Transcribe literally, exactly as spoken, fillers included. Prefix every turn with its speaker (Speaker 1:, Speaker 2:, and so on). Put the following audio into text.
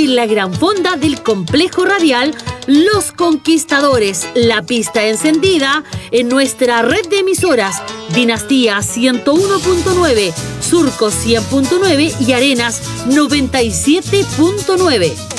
Speaker 1: vivir la gran fonda del complejo radial Los Conquistadores, la pista encendida en nuestra red de emisoras Dinastía ciento uno punto nueve, Surco cien punto nueve y Arenas noventa y siete punto nueve.